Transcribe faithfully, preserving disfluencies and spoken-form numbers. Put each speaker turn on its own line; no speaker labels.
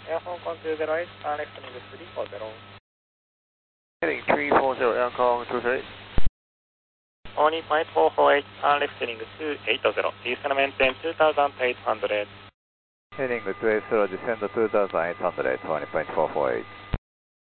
Air Hong Kong two zero eight, uh, listening to three four zero.
Heading three four zero, Air Hong Kong two zero eight.
Only flight four four eight, uh, listening to eight zero. Descend maintain two thousand eight hundred.
Heading two eight zero, descend two thousand eight hundred, twenty point four four eight.